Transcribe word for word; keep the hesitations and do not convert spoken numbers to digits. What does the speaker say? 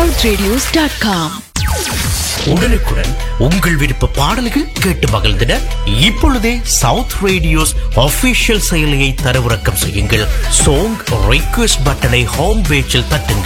South radios dot com. உடனுக்குடன் உங்கள் விருப்ப பாடல்கள் கேட்டு மகிழ்ந்திட இப்பொழுதே சவுத் ரேடியோஸ் ஆபீஷியல் செயலியை தரவிறக்கம் செய்யுங்கள். சாங் ரிக்வெஸ்ட் பட்டனை ஹோம் பேஜில் தட்டுங்கள்.